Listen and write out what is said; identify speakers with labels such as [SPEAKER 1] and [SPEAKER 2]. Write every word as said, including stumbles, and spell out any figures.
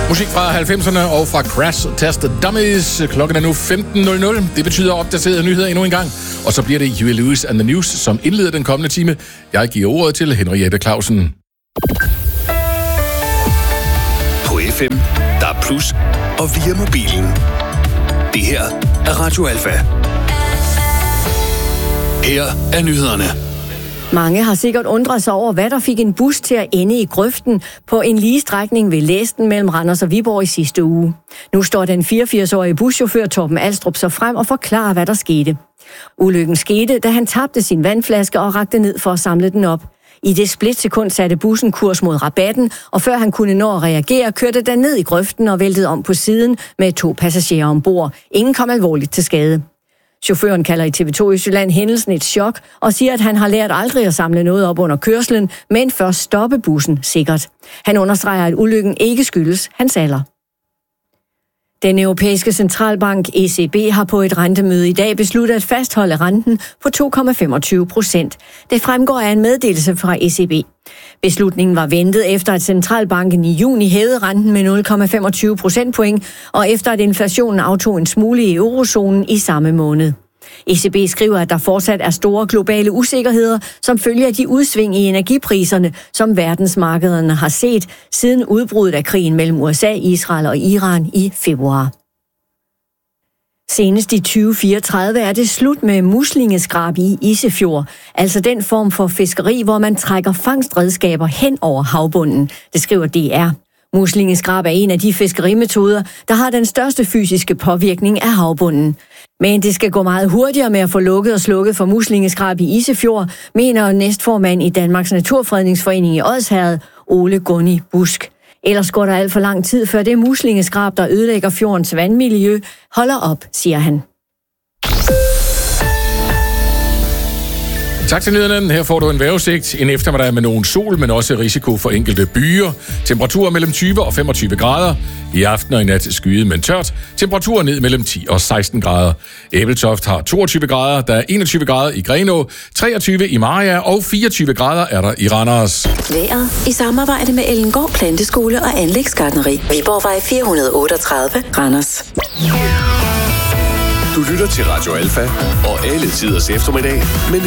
[SPEAKER 1] Musik fra halvfemserne og fra Crash Test Dummies. Klokken er nu femten nul nul. Det betyder opdaterede nyheder endnu en gang. Og så bliver det Huey Lewis and the News, som indleder den kommende time. Jeg giver ordet til Henriette Clausen.
[SPEAKER 2] På F M, der er plus, og via mobilen. Det her er Radio Alfa. Her er nyhederne.
[SPEAKER 3] Mange har sikkert undret sig over, hvad der fik en bus til at ende i grøften på en lige strækning ved Læsten mellem Randers og Viborg i sidste uge. Nu står den fireogfirs-årige buschauffør Torben Alstrup så frem og forklarer, hvad der skete. Ulykken skete, da han tabte sin vandflaske og rakte ned for at samle den op. I det splitsekund satte bussen kurs mod rabatten, og før han kunne nå at reagere, kørte den ned i grøften og væltede om på siden med to passagerer ombord. Ingen kom alvorligt til skade. Chaufføren kalder i T V to Østjylland hændelsen et chok og siger, at han har lært aldrig at samle noget op under kørslen, men først stoppe bussen sikkert. Han understreger, at ulykken ikke skyldes hans alder. Den europæiske centralbank E C B har på et rentemøde i dag besluttet at fastholde renten på to komma femogtyve procent. Det fremgår af en meddelelse fra E C B. Beslutningen var ventet efter, at centralbanken i juni hævede renten med nul komma femogtyve procentpoint, og efter at inflationen aftog en smule i eurozonen i samme måned. E C B skriver, at der fortsat er store globale usikkerheder, som følger af de udsving i energipriserne, som verdensmarkederne har set siden udbruddet af krigen mellem U S A, Israel og Iran i februar. Senest i tyve fireogtredive er det slut med muslingeskrab i Isefjord, altså den form for fiskeri, hvor man trækker fangstredskaber hen over havbunden, det skriver D R. Muslingeskrab er en af de fiskerimetoder, der har den største fysiske påvirkning af havbunden. Men det skal gå meget hurtigere med at få lukket og slukket for muslingeskrab i Isefjord, mener næstformand i Danmarks Naturfredningsforening i Odsherred, Ole Gunni Busk. Ellers går der alt for lang tid, før det muslingeskrab, der ødelægger fjordens vandmiljø, holder op, siger han.
[SPEAKER 1] Tak til nyhederne. Her får du en vejrudsigt. En eftermiddag med nogen sol, men også risiko for enkelte byer. Temperaturer mellem tyve og femogtyve grader. I aften og i nat skyet, men tørt. Temperaturer ned mellem ti og seksten grader. Ebeltoft har toogtyve grader. Der er enogtyve grader i Grenaa, treogtyve i Mariager og fireogtyve grader er der i Randers.
[SPEAKER 4] Vejret i samarbejde med Ellengård Planteskole og Anlægsgartneri. Viborgvej fire hundrede otteogtredive, Randers.
[SPEAKER 2] Du lytter til Radio Alfa og alle tiders eftermiddag med